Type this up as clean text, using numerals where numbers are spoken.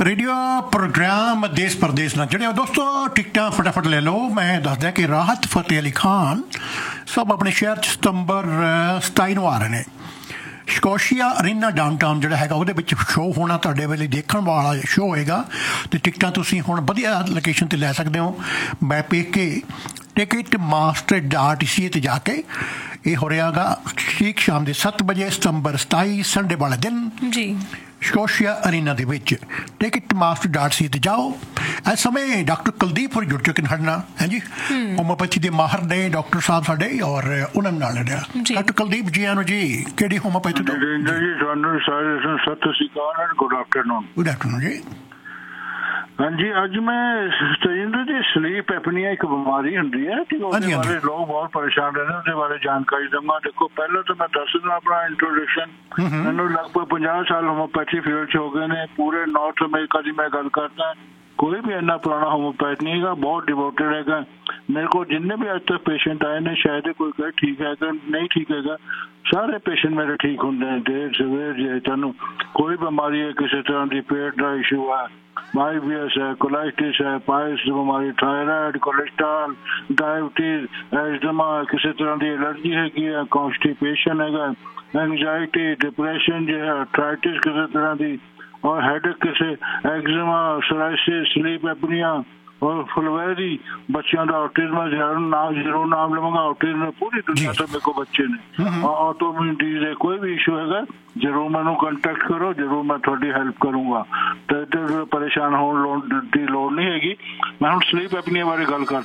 Radio programme देश परदेश ਨਾਲ ਜਿਹੜੇ ਦੋਸਤੋ ਟਿਕਟਾਂ ਫਟਾਫਟ ਲੈ ਲਓ। ਮੈਂ ਦੱਸਦਾ ਕਿ ਰਾਹਤ ਫਤਿਹ ਅਲੀ ਖਾਨ ਸਭ ਆਪਣੇ ਸ਼ਹਿਰ 'ਚ ਸਤੰਬਰ 27 ਨੂੰ ਆ ਰਹੇ ਨੇ। ਸਕੋਸ਼ੀਆ ਅਰੀਨਾ ਡਾਊਨਟਾਊਨ ਜਿਹੜਾ ਹੈਗਾ ਉਹਦੇ ਵਿੱਚ ਸ਼ੋਅ ਹੋਣਾ, ਤੁਹਾਡੇ ਵੇਲੇ ਦੇਖਣ ਵਾਲਾ ਸ਼ੋਅ ਹੋਏਗਾ। ਅਤੇ ਟਿਕਟਾਂ ਤੁਸੀਂ ਹੁਣ ਵਧੀਆ ਲੋਕੇਸ਼ਨ 'ਤੇ ਲੈ ਸਕਦੇ ਹੋ ਬਾਈ ਪੇਕੇ ਟਿਕਟ master.ca 'ਤੇ ਜਾ ਕੇ। ਇਹ ਹੋ ਰਿਹਾ ਗਾ ਠੀਕ ਸ਼ਾਮ ਦੇ 7 ਵਜੇ ਸਤੰਬਰ 27 ਸੰਡੇ ਵਾਲੇ ਦਿਨ ਜੀ ਸਕੋਸ਼ੀਆ ਅਰੀਨਾ ਦੇ ਵਿੱਚ। ਟਿਕਟ master.ca 'ਤੇ ਜਾਓ। ਇਸ ਸਮੇਂ ਡਾਕਟਰ ਕੁਲਦੀਪ ਹੋਰੀ ਜੁੜ ਚੁੱਕੇ ਨੇ ਸਾਡੇ ਨਾਲ। ਹਾਂਜੀ, ਹੋਮੋਪੈਥੀ ਦੇ ਮਾਹਰ ਨੇ ਡਾਕਟਰ ਸਾਹਿਬ ਸਾਡੇ, ਔਰ ਉਹਨਾਂ ਨਾਲ ਡਾਕਟਰ ਕੁਲਦੀਪ ਜੀ ਆਨੂੰ ਜੀ। ਕਿਹੜੀ ਹੋਮੋਪੈਥੀ ਤੋਂ? ਤੁਹਾਨੂੰ ਸਾਰੇ ਸਤਿ ਸ਼੍ਰੀ ਅਕਾਲ, ਗੁੱਡ ਆਫਟਰਨੂਨ। ਗੁੱਡ ਆਫਟਰਨੂਨ ਜੀ। ਹਾਂਜੀ, ਅੱਜ ਮੈਂ ਤਜਿੰਦਰ ਜੀ ਸਲੀਪ ਐਪਨੀਆ ਇੱਕ ਬਿਮਾਰੀ ਹੁੰਦੀ ਹੈ ਕਿ ਉਹਦੇ ਬਾਰੇ ਲੋਕ ਬਹੁਤ ਪਰੇਸ਼ਾਨ ਰਹਿੰਦੇ, ਉਹਦੇ ਬਾਰੇ ਜਾਣਕਾਰੀ ਦਵਾਂ। ਦੇਖੋ, ਪਹਿਲਾਂ ਤਾਂ ਮੈਂ ਦੱਸ ਦਿੰਦਾ ਆਪਣਾ ਇੰਟਰੋਡਕਸ਼ਨ। ਮੈਨੂੰ ਲਗਭਗ 50 ਸਾਲ ਹੋਮੋਪੈਥੀ ਫੀਲਡ 'ਚ ਹੋ ਗਏ ਨੇ। ਪੂਰੇ ਨਾਰਥ ਅਮਰੀਕਾ ਦੀ ਮੈਂ ਗੱਲ ਕਰਦਾ। ਕੋਈ ਵੀ ਇੰਨਾ ਪੁਰਾਣਾ ਹੋਮੋਪੈਥ ਨਹੀਂ ਹੈਗਾ, ਬਹੁਤ ਡਿਵੋਟਡ ਹੈਗਾ। ਮੇਰੇ ਕੋਲ ਜਿੰਨੇ ਵੀ ਅੱਜ ਤੱਕ ਪੇਸ਼ੈਂਟ ਆਏ ਨੇ, ਸ਼ਾਇਦ ਕੋਈ ਕਹੇ ਠੀਕ ਹੈਗਾ, ਨਹੀਂ ਠੀਕ ਹੈਗਾ, ਸਾਰੇ ਪੇਸ਼ੈਂਟ ਮੇਰੇ ਠੀਕ ਹੁੰਦੇ ਨੇ ਦੇਰ ਸਵੇਰ। ਜੇ ਤੁਹਾਨੂੰ ਕੋਈ ਬਿਮਾਰੀ ਹੈ, ਕਿਸੇ ਤਰ੍ਹਾਂ ਦੀ ਪੇਟ ਦਾ ਇਸ਼ੂ ਹੈ, IBS ਹੈ, ਕੋਲਾਈਟਿਸ ਹੈ, ਪਾਇਲਸ ਦੀ ਬਿਮਾਰੀ, ਥਾਇਰਾਇਡ, ਕੋਲੇਸਟ੍ਰੋਲ, ਡਾਇਬਟੀਜ਼, ਐਜ਼ਮਾ, ਕਿਸੇ ਤਰ੍ਹਾਂ ਦੀ ਐਲਰਜੀ ਹੈਗੀ ਹੈ, ਕੌਂਸਟੀਪੇਸ਼ਨ ਹੈਗਾ, ਐਂਗਜ਼ਾਇਟੀ, ਡਿਪਰੈਸ਼ਨ ਜੋ ਹੈ, ਆਰਥਰਾਈਟਿਸ ਕਿਸੇ ਤਰ੍ਹਾਂ ਦੀ, और हेडेक किसे, एक्जिमा, सोराइसिस, स्लीप एपनिया और फुलवैरी, बच्चों का ऑटिज्म जरूर नाम लूंगा। ऑटिज्म पूरी दुनिया से मेरे को बच्चे ने। ऑटोइम्यून डिजीज है, कोई भी इशू हैगा जरूर मैनू कंटेक्ट करो, जरूर मैं थोड़ी हेल्प करूंगा। तो परेशान होने की लोड़ नहीं हैगी। मैं हम स्लीप एपनिया बारे गल कर